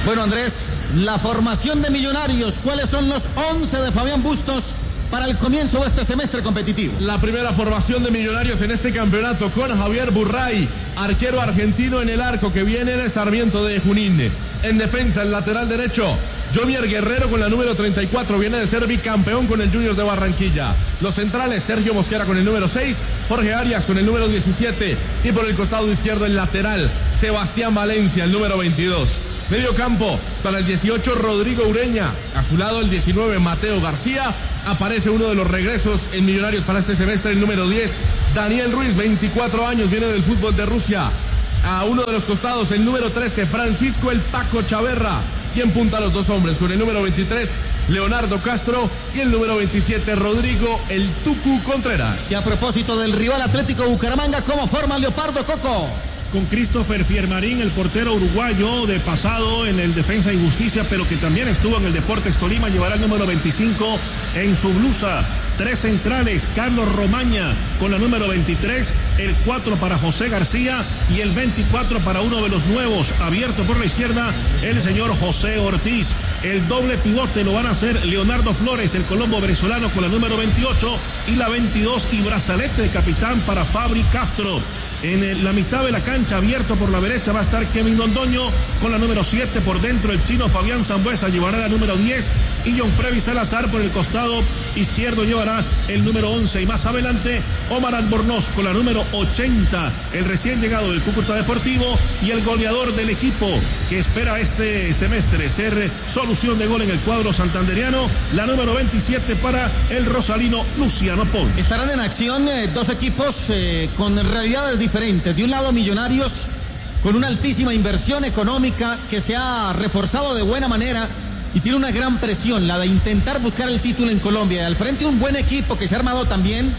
Bueno, Andrés, la formación de Millonarios, ¿cuáles son los 11 de Fabián Bustos para el comienzo de este semestre competitivo? La primera formación de Millonarios en este campeonato con Javier Burray, arquero argentino en el arco que viene de Sarmiento de Junín. En defensa, el lateral derecho, Jovier Guerrero con la número 34, viene de ser bicampeón con el Junior de Barranquilla. Los centrales, Sergio Mosquera con el número 6, Jorge Arias con el número 17 y por el costado izquierdo el lateral, Sebastián Valencia, el número 22. Medio campo, para el 18, Rodrigo Ureña. A su lado, el 19, Mateo García. Aparece uno de los regresos en Millonarios para este semestre, el número 10, Daniel Ruiz, 24 años, viene del fútbol de Rusia. A uno de los costados, el número 13, Francisco el Paco Chaverra. Y en punta los dos hombres, con el número 23, Leonardo Castro, y el número 27, Rodrigo el Tucu Contreras. Y a propósito del rival Atlético Bucaramanga, ¿cómo forma Leopardo, Coco? Con Christopher Fiermarín, el portero uruguayo de pasado en el Defensa y Justicia, pero que también estuvo en el Deportes Tolima, llevará el número 25 en su blusa. 3 centrales, Carlos Romaña con la número 23, el 4 para José García y el 24 para uno de los nuevos, abierto por la izquierda, el señor José Ortiz. El doble pivote lo van a hacer Leonardo Flores, el colombo venezolano, con la número 28 y la 22, y brazalete de capitán para Fabri Castro. En la mitad de la cancha, abierto por la derecha, va a estar Kevin Londoño con la número 7. Por dentro, el chino Fabián Zambuesa llevará la número 10 y John Freddy Salazar por el costado izquierdo llevará el número 11. Y más adelante, Omar Albornoz con la número 80, el recién llegado del Cúcuta Deportivo y el goleador del equipo que espera este semestre ser solución de gol en el cuadro santanderiano, la número 27 para el rosalino Luciano Pons. Estarán en acción dos equipos con realidades diferentes. De un lado, Millonarios con una altísima inversión económica que se ha reforzado de buena manera y tiene una gran presión, la de intentar buscar el título en Colombia. Y al frente, un buen equipo que se ha armado también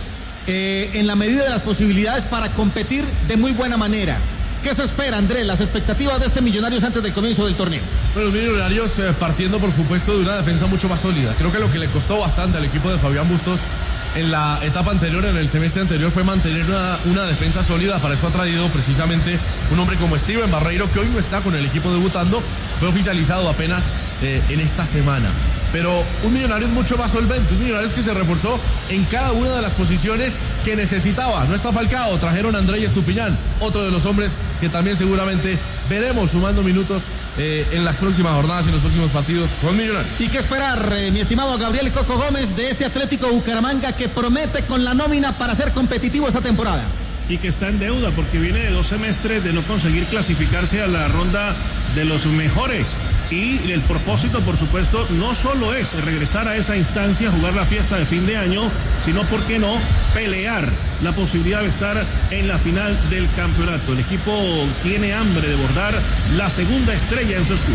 en la medida de las posibilidades para competir de muy buena manera. ¿Qué se espera, Andrés? Las expectativas de este Millonarios antes del comienzo del torneo. Bueno, Millonarios partiendo, por supuesto, de una defensa mucho más sólida. Creo que lo que le costó bastante al equipo de Fabián Bustos en la etapa anterior, en el semestre anterior, fue mantener una defensa sólida. Para eso ha traído precisamente un hombre como Steven Barreiro, que hoy no está con el equipo debutando. Fue oficializado apenas en esta semana. Pero un Millonarios mucho más solvente, un Millonarios que se reforzó en cada una de las posiciones que necesitaba. No está Falcao, trajeron a Andrés Estupiñán, otro de los hombres que también seguramente veremos sumando minutos en las próximas jornadas y en los próximos partidos con Millonarios. ¿Y qué esperar, mi estimado Gabriel Coco Gómez, de este Atlético Bucaramanga que promete con la nómina para ser competitivo esta temporada? Y que está en deuda porque viene de 2 semestres de no conseguir clasificarse a la ronda de los mejores. Y el propósito, por supuesto, no solo es regresar a esa instancia, jugar la fiesta de fin de año, sino, ¿por qué no?, pelear la posibilidad de estar en la final del campeonato. El equipo tiene hambre de bordar la segunda estrella en su escudo.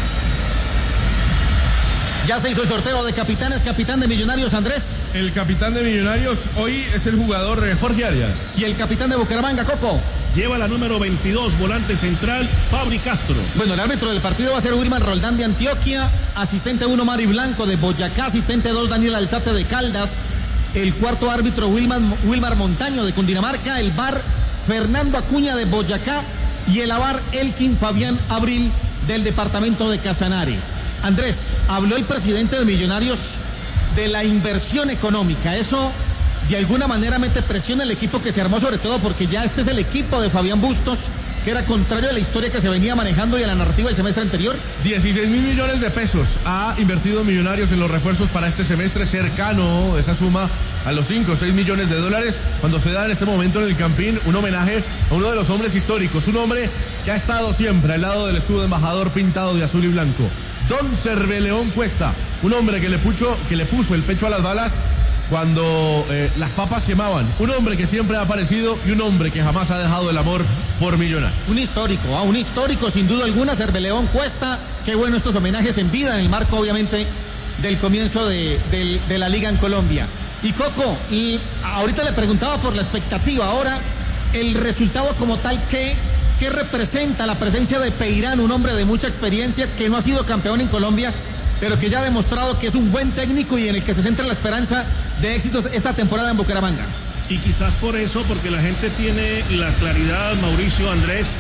Ya se hizo el sorteo de capitanes, capitán de Millonarios, Andrés. El capitán de Millonarios hoy es el jugador Jorge Arias. Y el capitán de Bucaramanga, Coco. Lleva la número 22, volante central, Fabri Castro. Bueno, el árbitro del partido va a ser Wilmar Roldán de Antioquia, asistente 1 Mari Blanco de Boyacá, asistente 2 Daniel Alzate de Caldas, el cuarto árbitro Wilmar Montaño de Cundinamarca, el VAR Fernando Acuña de Boyacá y el AVAR Elkin Fabián Abril del departamento de Casanare. Andrés, habló el presidente de Millonarios de la inversión económica. Eso de alguna manera mete presión al equipo que se armó, sobre todo porque ya este es el equipo de Fabián Bustos, que era contrario a la historia que se venía manejando y a la narrativa del semestre anterior. 16.000 millones de pesos ha invertido Millonarios en los refuerzos para este semestre, cercano esa suma a los 5 o 6 millones de dólares, cuando se da en este momento en el Campín un homenaje a uno de los hombres históricos, un hombre que ha estado siempre al lado del escudo embajador pintado de azul y blanco. Don Cerveleón Cuesta, un hombre que le puso el pecho a las balas cuando las papas quemaban, un hombre que siempre ha aparecido y un hombre que jamás ha dejado el amor por Millonarios. Un histórico sin duda alguna, Cerveleón Cuesta. Qué bueno estos homenajes en vida, en el marco obviamente del comienzo de la liga en Colombia. Y Coco, y ahorita le preguntaba por la expectativa, ahora el resultado como tal, ¿qué representa la presencia de Peirán, un hombre de mucha experiencia que no ha sido campeón en Colombia, pero que ya ha demostrado que es un buen técnico y en el que se centra la esperanza de éxito esta temporada en Bucaramanga? Y quizás por eso, porque la gente tiene la claridad, Mauricio, Andrés,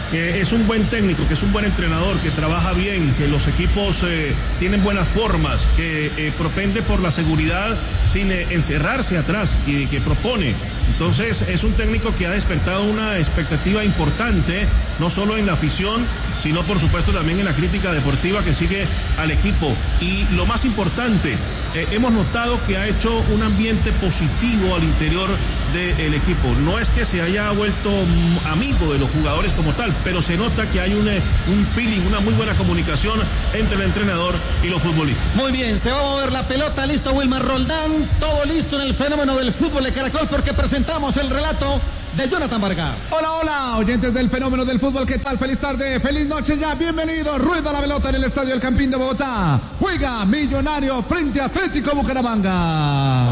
que es un buen técnico, que es un buen entrenador, que trabaja bien, que los equipos tienen buenas formas, que propende por la seguridad sin encerrarse atrás y que propone. Entonces es un técnico que ha despertado una expectativa importante, no solo en la afición, sino por supuesto también en la crítica deportiva que sigue al equipo. Y lo más importante, hemos notado que ha hecho un ambiente positivo al interior del equipo. No es que se haya vuelto amigo de los jugadores como tal, pero se nota que hay un feeling, una muy buena comunicación entre el entrenador y los futbolistas. Muy bien, se va a mover la pelota, listo Wilmar Roldán, todo listo en el fenómeno del fútbol de Caracol porque presentamos el relato de Jonathan Vargas. Hola, hola, oyentes del fenómeno del fútbol, ¿qué tal? Feliz tarde, feliz noche ya, bienvenidos. Rueda la pelota en el estadio El Campín de Bogotá. Juega Millonario frente a Atlético Bucaramanga.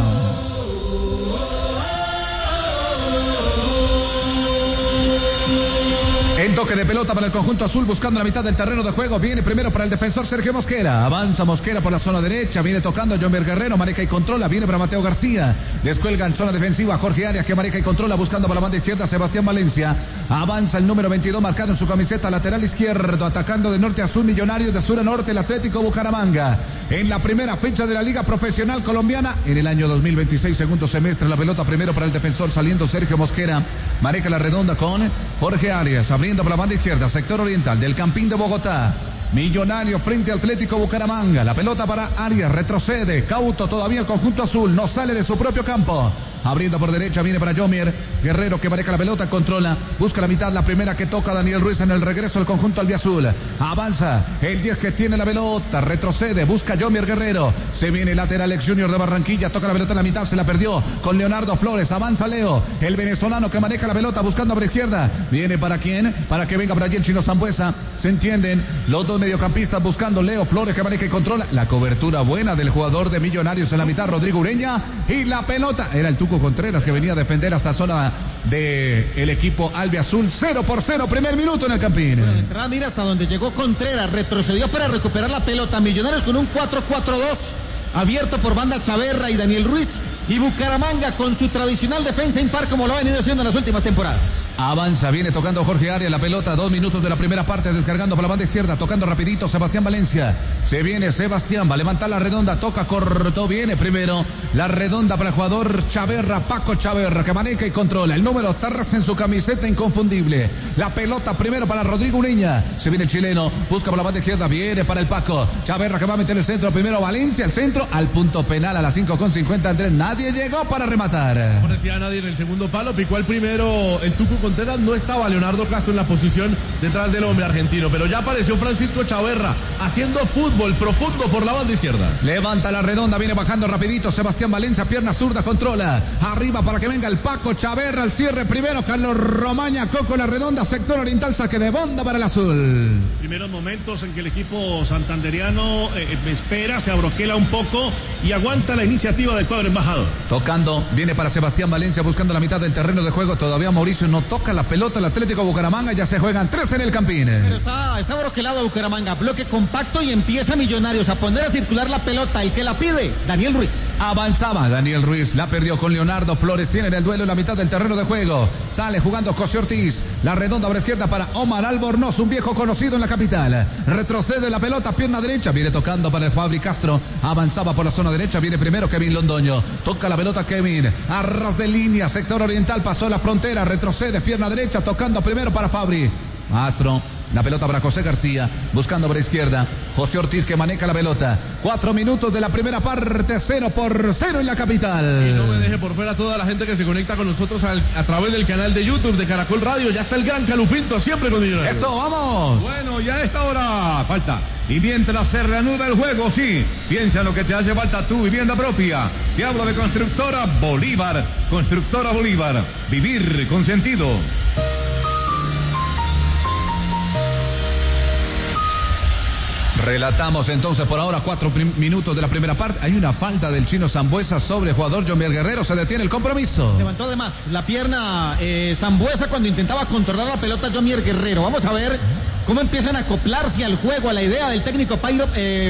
El toque de pelota para el conjunto azul buscando la mitad del terreno de juego. Viene primero para el defensor Sergio Mosquera. Avanza Mosquera por la zona derecha. Viene tocando a Jomer Guerrero. Maneja y controla. Viene para Mateo García. Descuelga en zona defensiva Jorge Arias que maneja y controla buscando por la banda izquierda Sebastián Valencia. Avanza el número 22 marcado en su camiseta lateral izquierdo. Atacando de norte a sur Millonarios, de sur a norte el Atlético Bucaramanga. En la primera fecha de la Liga Profesional Colombiana en el año 2026, segundo semestre. La pelota primero para el defensor saliendo Sergio Mosquera. Maneja la redonda con Jorge Arias. Abriendo por la banda izquierda, sector oriental del Campín de Bogotá. Millonario frente a Atlético Bucaramanga. La pelota para Arias, retrocede. Cauto todavía el conjunto azul. No sale de su propio campo. Abriendo por derecha, viene para Jomer Guerrero que maneja la pelota, controla. Busca la mitad, la primera que toca Daniel Ruiz en el regreso del conjunto albiazul. Avanza el 10 que tiene la pelota. Retrocede, busca Jomer Guerrero. Se viene lateral ex Junior de Barranquilla. Toca la pelota en la mitad, se la perdió con Leonardo Flores. Avanza Leo, el venezolano que maneja la pelota buscando por izquierda. Viene para quién? Para que venga para allí el chino Sambuesa. Se entienden los dos mediocampistas buscando Leo Flores que maneja y controla. La cobertura buena del jugador de Millonarios en la mitad, Rodrigo Ureña. Y la pelota era el Tuco Contreras que venía a defender hasta zona del equipo albiazul. 0-0, primer minuto en el Campín. Bueno, de entrada, mira hasta donde llegó Contreras, retrocedió para recuperar la pelota. Millonarios con un 4-4-2 abierto por banda Chaverra y Daniel Ruiz. Y Bucaramanga con su tradicional defensa impar como lo ha venido haciendo en las últimas temporadas. Avanza, viene tocando Jorge Arias la pelota, 2 minutos de la primera parte, descargando por la banda izquierda, tocando rapidito Sebastián Valencia. Se viene Sebastián, va a levantar la redonda, toca corto, viene primero la redonda para el jugador Chaverra, Paco Chaverra, que maneja y controla. El número Tarras en su camiseta inconfundible. La pelota primero para Rodrigo Ureña. Se viene el chileno, busca por la banda izquierda, viene para el Paco. Chaverra que va a meter el centro, primero Valencia, el centro, al punto penal a las 5:50 Andrés. Nadie llegó para rematar. No decía nadie en el segundo palo, picó el primero el Tuco Contreras, no estaba Leonardo Castro en la posición detrás del hombre argentino, pero ya apareció Francisco Chaverra haciendo fútbol profundo por la banda izquierda. Levanta la redonda, viene bajando rapidito Sebastián Valencia, pierna zurda, controla. Arriba para que venga el Paco Chaverra, al cierre primero Carlos Romaña, Coco la redonda, sector oriental, saque de banda para el azul. Primeros momentos en que el equipo santanderiano espera, se abroquela un poco y aguanta la iniciativa del cuadro embajador. Tocando, viene para Sebastián Valencia buscando la mitad del terreno de juego. Todavía Mauricio no toca la pelota. El Atlético Bucaramanga, ya se juegan 3 en el Campín. Pero está broquelado Bucaramanga, bloque compacto y empieza Millonarios a poner a circular la pelota. El que la pide, Daniel Ruiz. Avanzaba Daniel Ruiz, la perdió con Leonardo Flores. Tienen el duelo en la mitad del terreno de juego. Sale jugando José Ortiz. La redonda por izquierda para Omar Albornoz, un viejo conocido en la capital. Retrocede la pelota, pierna derecha. Viene tocando para el Fabri Castro. Avanzaba por la zona derecha. Viene primero Kevin Londoño. Toca la pelota Kevin, a ras de línea, sector oriental, pasó la frontera, retrocede, pierna derecha, tocando primero para Fabri. Mastro, la pelota para José García, buscando por izquierda, José Ortiz que maneja la pelota. 4 minutos de la primera parte, 0-0 en la capital. Y no me deje por fuera toda la gente que se conecta con nosotros a través del canal de YouTube de Caracol Radio. Ya está el gran Calupinto, siempre con Millonarios. Eso, vamos. Bueno, ya a esta hora falta. Y mientras se reanuda el juego, sí, piensa en lo que te hace falta tu vivienda propia. Te hablo de Constructora Bolívar. Constructora Bolívar. Vivir con sentido. Relatamos entonces por ahora 4 minutos de la primera parte. Hay una falta del chino Sambuesa sobre el jugador Jomer Guerrero. Se detiene el compromiso. Levantó además la pierna Sambuesa cuando intentaba controlar la pelota Jomer Guerrero. Vamos a ver cómo empiezan a acoplarse al juego, a la idea del técnico Peirano.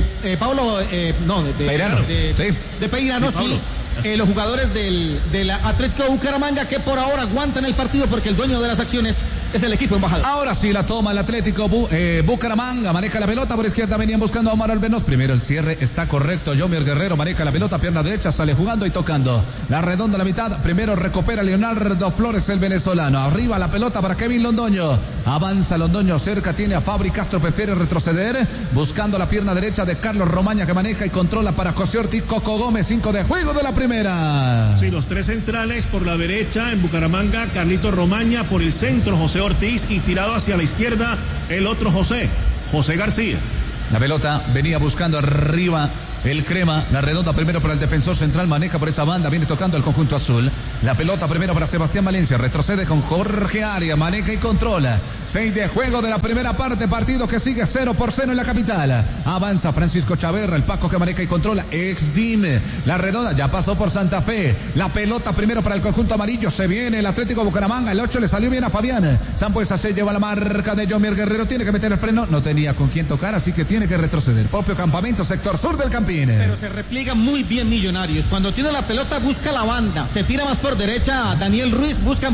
De Peirano, sí. Los jugadores del Atlético Bucaramanga que por ahora aguantan el partido porque el dueño de las acciones es el equipo embajador. Ahora sí la toma el Atlético Bucaramanga, maneja la pelota por izquierda, venían buscando a Omar Albenos, primero el cierre está correcto, Jomer Guerrero maneja la pelota, pierna derecha, sale jugando y tocando, la redonda a la mitad, primero recupera Leonardo Flores el venezolano, arriba la pelota para Kevin Londoño, avanza Londoño, cerca tiene a Fabri Castro, prefiere retroceder, buscando la pierna derecha de Carlos Romaña que maneja y controla para José Ortiz, Coco Gómez, 5 de juego de la primera. Sí, los tres centrales por la derecha en Bucaramanga, Carlito Romaña, por el centro José Ortiz y tirado hacia la izquierda el otro José García. La pelota venía buscando arriba el Crema, la redonda primero para el defensor central, maneja por esa banda, viene tocando el conjunto azul. La pelota primero para Sebastián Valencia, retrocede con Jorge Arias, maneja y controla. 6 de juego de la primera parte, partido que sigue 0-0 en la capital. Avanza Francisco Chaverra, el Paco que maneja y controla, ex-Dime. La redonda ya pasó por Santa Fe. La pelota primero para el conjunto amarillo, se viene el Atlético Bucaramanga, el 8 le salió bien a Fabián. Sampuesa se lleva la marca de Jomer Guerrero, tiene que meter el freno, no tenía con quién tocar, así que tiene que retroceder. Propio campamento, sector sur del Campín. Pero se repliega muy bien Millonarios. Cuando tiene la pelota busca la banda. Se tira más por derecha. Daniel Ruiz busca